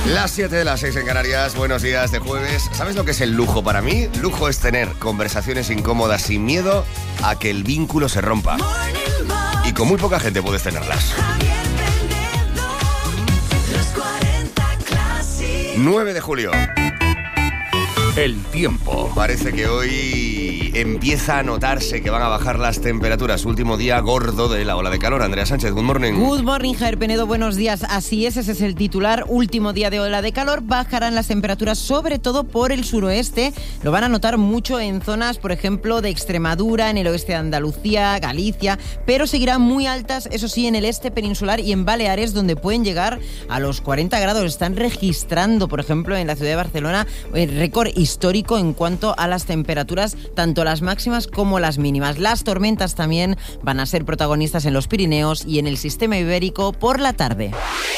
Las 7 de las 6 en Canarias, buenos días de jueves. ¿Sabes lo que es el lujo para mí? Lujo es tener conversaciones incómodas sin miedo a que el vínculo se rompa. Y con muy poca gente puedes tenerlas. 9 de julio. El tiempo. Parece que hoy empieza a notarse que van a bajar las temperaturas. Último día gordo de la ola de calor. Andrea Sánchez, good morning. Good morning, Javier Penedo, buenos días. Así es, ese es el titular. Último día de ola de calor. Bajarán las temperaturas, sobre todo por el suroeste. Lo van a notar mucho en zonas, por ejemplo, de Extremadura, en el oeste de Andalucía, Galicia, pero seguirán muy altas, eso sí, en el este peninsular y en Baleares, donde pueden llegar a los 40 grados. Están registrando, por ejemplo, en la ciudad de Barcelona, el récord histórico en cuanto a las temperaturas, tanto las máximas como las mínimas. Las tormentas también van a ser protagonistas en los Pirineos y en el sistema ibérico por la tarde.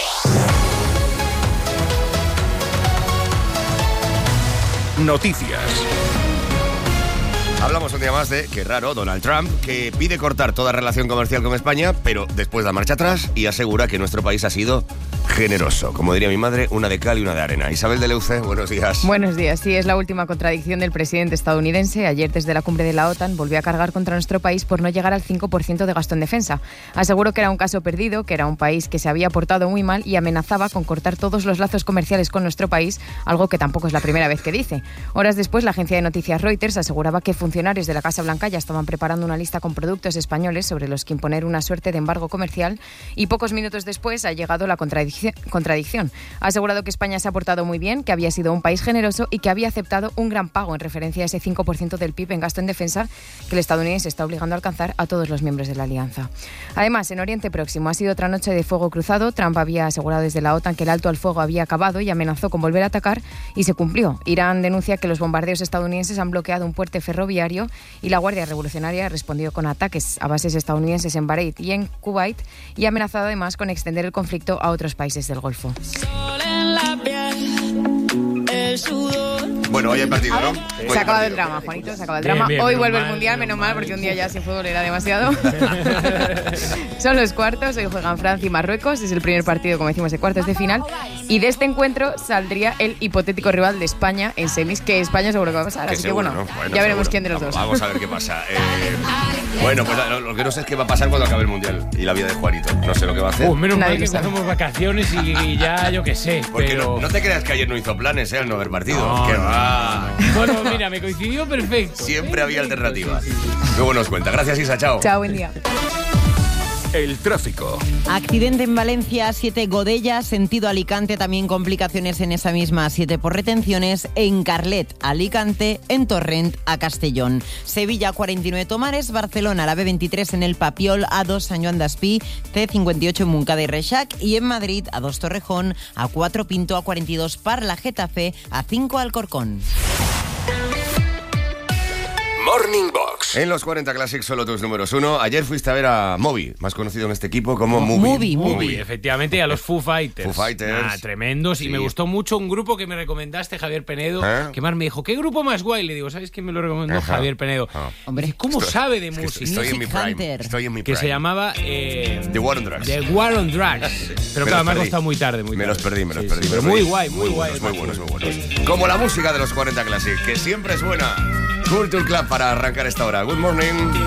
Noticias. Hablamos un día más de, qué raro, Donald Trump, que pide cortar toda relación comercial con España, pero después da marcha atrás y asegura que nuestro país ha sido generoso. Como diría mi madre, una de cal y una de arena. Isabel de Leuce, buenos días. Buenos días. Sí, es la última contradicción del presidente estadounidense. Ayer, desde la cumbre de la OTAN, volvió a cargar contra nuestro país por no llegar al 5% de gasto en defensa. Aseguró que era un caso perdido, que era un país que se había portado muy mal y amenazaba con cortar todos los lazos comerciales con nuestro país, algo que tampoco es la primera vez que dice. Horas después, la agencia de noticias Reuters aseguraba que funcionarios de la Casa Blanca ya estaban preparando una lista con productos españoles sobre los que imponer una suerte de embargo comercial, y pocos minutos después ha llegado la contradicción. Ha asegurado que España se ha portado muy bien, que había sido un país generoso y que había aceptado un gran pago en referencia a ese 5% del PIB en gasto en defensa que el estadounidense está obligando a alcanzar a todos los miembros de la alianza. Además, en Oriente Próximo ha sido otra noche de fuego cruzado. Trump había asegurado desde la OTAN que el alto al fuego había acabado y amenazó con volver a atacar, y se cumplió. Irán denuncia que los bombardeos estadounidenses han bloqueado un puente ferroviario y la Guardia Revolucionaria respondió con ataques a bases estadounidenses en Bahrein y en Kuwait, y ha amenazado además con extender el conflicto a otros países del Golfo. Bueno, hoy hay partido, ¿no? Se ha acabado el drama, Juanito, se ha acabado el drama. Hoy vuelve el Mundial, menos mal, porque un día ya sin fútbol era demasiado. Son los cuartos, hoy juegan Francia y Marruecos, es el primer partido, como decimos, de cuartos de final, y de este encuentro saldría el hipotético rival de España en semis, que España seguro que va a pasar, así seguro, que ¿no? Ya veremos quién de los dos. Vamos a ver qué pasa. Bueno, pues lo que no sé es qué va a pasar cuando acabe el Mundial y la vida de Juanito. No sé lo que va a hacer. Menos mal que cogemos vacaciones y ya, yo qué sé. Porque pero... no te creas que ayer no hizo planes, al no haber partido. No, ¡Qué va! Bueno, mira, me coincidió perfecto. Siempre había alternativa. Luego nos cuenta. Gracias, Isa. Chao. Chao, buen día. El tráfico. Accidente en Valencia, 7 Godella, sentido Alicante, también complicaciones en esa misma 7 por retenciones, en Carlet, Alicante, en Torrent, a Castellón. Sevilla, 49 Tomares, Barcelona, la B23 en el Papiol, A2 Sant Joan d'Espí, C58 en Montcada y Reixac, y en Madrid, A2 Torrejón, A4 Pinto, A42 Parla, Getafe, A5 Alcorcón. Morning Box. En los 40 Classics, solo tus números 1. Ayer fuiste a ver a Moby, más conocido en este equipo como Moby. Efectivamente, a los Foo Fighters. Foo Fighters. Tremendos. Sí. Y me gustó mucho un grupo que me recomendaste, Javier Penedo, que más me dijo, ¿qué grupo más guay? Le digo, ¿sabes quién me lo recomendó? Javier Penedo. Hombre, ¿cómo sabe de música? Estoy en mi prime. Hunter. Estoy en mi Que prime. se llamaba... The War on Drugs. The War on Drugs. Pero claro, me ha costado muy tarde. Me los perdí. Pero muy guay, muy guay. Muy buenos. Como la música de los 40 Classics, que siempre es buena. Culture Club para arrancar esta hora. Good morning.